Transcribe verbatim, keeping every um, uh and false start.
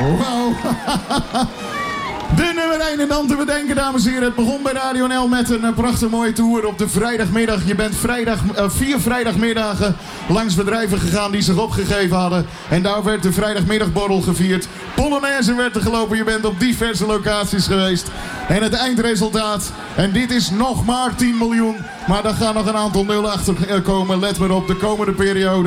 Wow. De nummer één en dan te bedenken, dames en heren. Het begon bij Radio N L met een uh, prachtig mooie tour op de vrijdagmiddag. Je bent vrijdag, uh, vier vrijdagmiddagen langs bedrijven gegaan die zich opgegeven hadden. En daar werd de vrijdagmiddagborrel gevierd. Polonaise werd er gelopen. Je bent op diverse locaties geweest. En het eindresultaat. En dit is nog maar tien miljoen. Maar daar gaan nog een aantal nullen achter komen. Let maar op de komende periode.